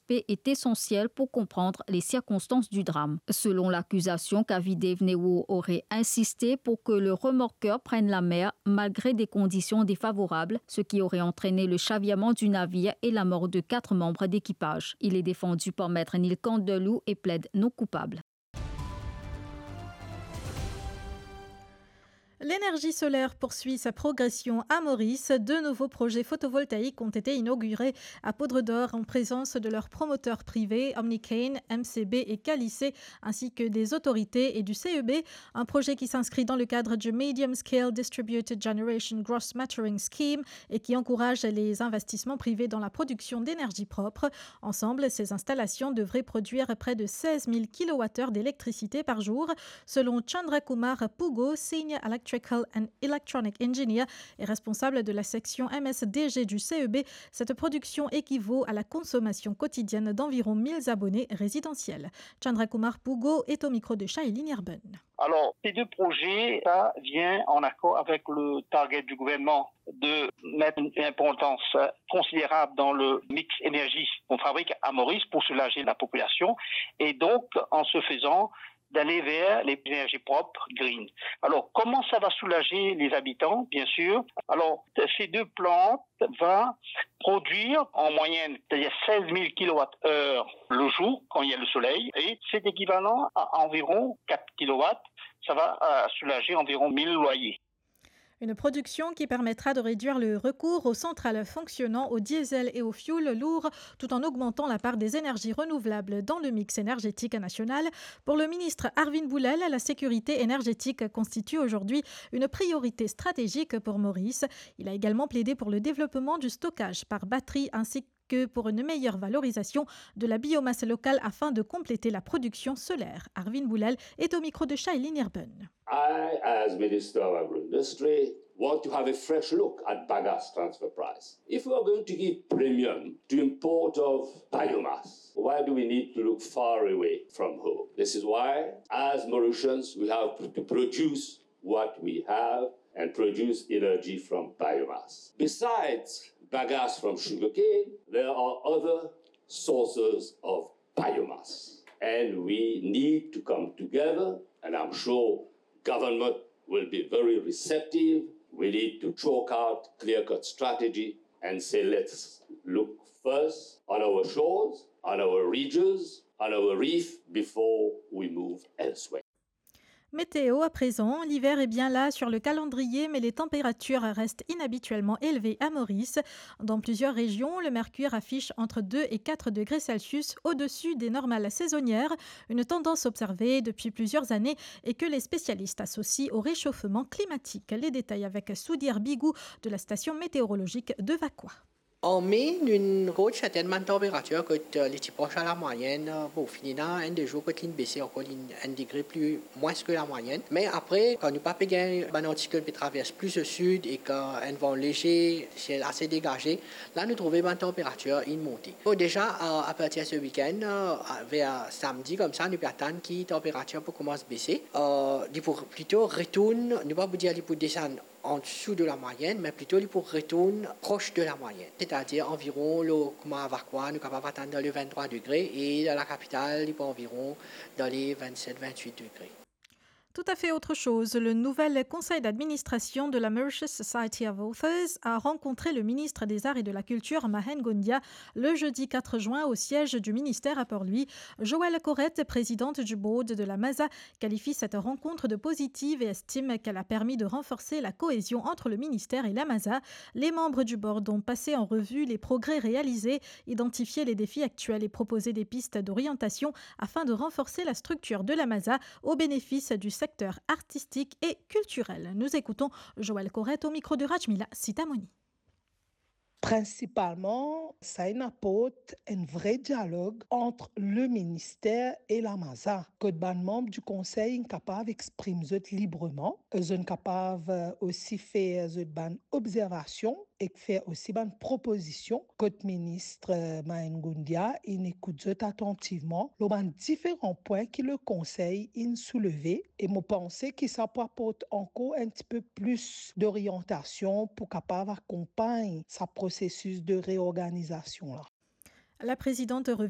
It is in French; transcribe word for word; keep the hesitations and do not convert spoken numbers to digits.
respect est essentiel pour comprendre les circonstances du drame. Selon l'accusation, Kavide Vnewo aurait insisté pour que le remorqueur prenne la mer malgré des conditions défavorables, ce qui aurait entraîné le chavirement du navire et la mort de quatre membres d'équipage. Il est défendu par maître Nil Candelou et plaide non coupable. L'énergie solaire poursuit sa progression à Maurice. Deux nouveaux projets photovoltaïques ont été inaugurés à Poudre d'Or en présence de leurs promoteurs privés, Omnicane, M C B et Calicé, ainsi que des autorités et du C E B. Un projet qui s'inscrit dans le cadre du Medium Scale Distributed Generation Gross Metering Scheme et qui encourage les investissements privés dans la production d'énergie propre. Ensemble, ces installations devraient produire près de seize mille kilowattheures d'électricité par jour. Selon Chandrakumar Pugo, Senior Electrical and Electronic Engineer et responsable de la section M S D G du C E B, cette production équivaut à la consommation quotidienne d'environ mille abonnés résidentiels. Chandrakumar Pugo est au micro de Shailin Irben. Alors, ces deux projets, ça vient en accord avec le target du gouvernement de mettre une importance considérable dans le mix énergie qu'on fabrique à Maurice pour soulager la population. Et donc, en ce faisant, d'aller vers les énergies propres, green. Alors, comment ça va soulager les habitants, bien sûr? Alors, ces deux plantes vont produire en moyenne, c'est-à-dire seize mille kilowattheures le jour, quand il y a le soleil, et c'est équivalent à environ quatre kilowatts. Ça va euh, soulager environ mille loyers. Une production qui permettra de réduire le recours aux centrales fonctionnant au diesel et au fioul lourd, tout en augmentant la part des énergies renouvelables dans le mix énergétique national. Pour le ministre Arvin Boulel, la sécurité énergétique constitue aujourd'hui une priorité stratégique pour Maurice. Il a également plaidé pour le développement du stockage par batterie ainsi que pour une meilleure valorisation de la biomasse locale afin de compléter la production solaire. Arvin Boulel est au micro de Shailin Irben. I, as Minister of Agro-Industry, want to have a fresh look at bagasse transfer price. If we are going to give premium to import of biomass, why do we need to look far away from home? This is why, as Mauritians, we have to produce what we have and produce energy from biomass. Besides bagasse from sugarcane, there are other sources of biomass. And we need to come together, and I'm sure government will be very receptive. We need to chalk out clear-cut strategy and say, let's look first on our shores, on our ridges, on our reef before we move elsewhere. Météo à présent, l'hiver est bien là sur le calendrier, mais les températures restent inhabituellement élevées à Maurice. Dans plusieurs régions, le mercure affiche entre deux et quatre degrés Celsius au-dessus des normales saisonnières, une tendance observée depuis plusieurs années et que les spécialistes associent au réchauffement climatique. Les détails avec Soudir Bigou de la station météorologique de Vacois. En mai, une haute certainement température que les proche à la moyenne, bon, finira un des jours que l'on baisse encore un degré plus moins que la moyenne. Mais après, quand nous pas payons un anticyclone qui traverse plus au sud et qu'un vent léger, c'est assez dégagé, là nous trouvons une température une montée. Bon, déjà à partir de ce week-end, vers samedi comme ça, nous attendons que la température peut commencer à baisser. Euh, pour plutôt retourne, ne pas vous dire pour descendre en dessous de la moyenne, mais plutôt pour retourner proche de la moyenne. C'est-à-dire environ, le, comme à Vacois, nous sommes capables d'atteindre dans les vingt-trois degrés et dans la capitale, il peut environ dans les vingt-sept vingt-huit degrés. Tout à fait autre chose. Le nouvel conseil d'administration de la Mauritius Society of Authors a rencontré le ministre des Arts et de la Culture, Mahen Goundia, le jeudi quatre juin au siège du ministère à Port-Louis. Joëlle Corrette, présidente du board de la MASA, qualifie cette rencontre de positive et estime qu'elle a permis de renforcer la cohésion entre le ministère et la MASA. Les membres du board ont passé en revue les progrès réalisés, identifié les défis actuels et proposé des pistes d'orientation afin de renforcer la structure de la MASA au bénéfice du secteur artistique et culturel. Nous écoutons Joëlle Corrette au micro de Rajmila Sitamoni. Principalement, ça apporte un vrai dialogue entre le ministère et la MASA. Que les membres du conseil sont capables d'exprimer librement, ils sont capables aussi de faire des observations et faire aussi des propositions. Que le ministre Mahen Goundia écoute attentivement les différents points que le conseil a soulevés. Et je pense que ça peut apporter encore un petit peu plus d'orientation pour capable accompagner sa processus de réorganisation là. La présidente